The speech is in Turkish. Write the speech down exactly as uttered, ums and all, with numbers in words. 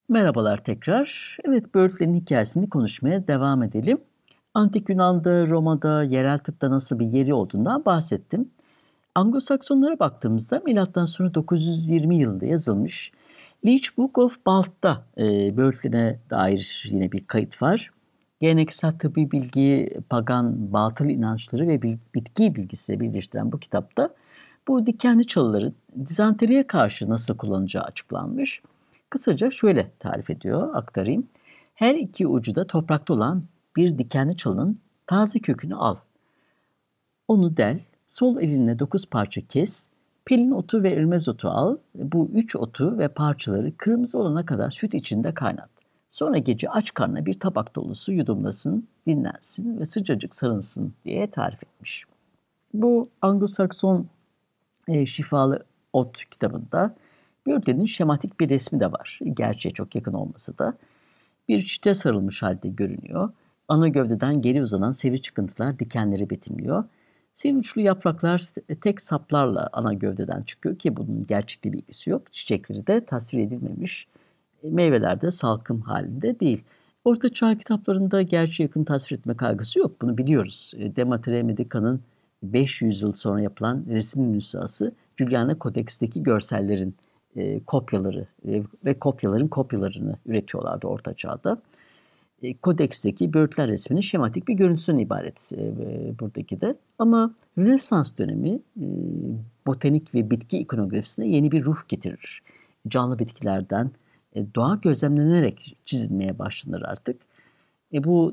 Merhabalar tekrar. Evet, böğürtlerin hikayesini konuşmaya devam edelim. Antik Yunan'da, Roma'da, yerel tıpta nasıl bir yeri olduğundan bahsettim. Anglo-Saksonlara baktığımızda milattan sonra dokuz yüz yirmi yılında yazılmış Leech Book of Balt'ta e, böğürtlene dair yine bir kayıt var. Geleneksel tıbbi bilgiyi, pagan batıl inançları ve bil- bitki bilgisiyle birleştiren bu kitapta bu dikenli çalıların dizanteriye karşı nasıl kullanılacağı açıklanmış. Kısaca şöyle tarif ediyor, aktarayım. Her iki ucu da toprakta olan bir dikenli çalının taze kökünü al. Onu del, sol elinle dokuz parça kes, pelin otu ve ölmez otu al. Bu üç otu ve parçaları kırmızı olana kadar süt içinde kaynat. Sonra gece aç karnına bir tabak dolusu yudumlasın, dinlensin ve sıcacık sarınsın diye tarif etmiş. Bu Anglo-Sakson e, Şifalı Ot kitabında böğürtlenin şematik bir resmi de var. Gerçeğe çok yakın olması da. Bir çite sarılmış halde görünüyor. Ana gövdeden geri uzanan sivri çıkıntılar dikenleri betimliyor. Sivri uçlu yapraklar tek saplarla ana gövdeden çıkıyor ki bunun gerçekte bir ilgisi yok. Çiçekleri de tasvir edilmemiş. E, Meyveler de salkım halinde değil. Orta Çağ kitaplarında gerçeğe yakın tasvir etme kaygısı yok. Bunu biliyoruz. E, Demetre Medica'nın beş yüz yıl sonra yapılan resim nüshası Juliana Codeks'teki görsellerin e, kopyaları e, ve kopyaların kopyalarını üretiyorlardı Orta Çağ'da. E, Codeks'teki böğürtlen resminin şematik bir görüntüsünden ibaret e, buradaki de. Ama Rönesans dönemi e, botanik ve bitki ikonografisine yeni bir ruh getirir. Canlı bitkilerden e, doğa gözlemlenerek çizilmeye başlanır artık. E, bu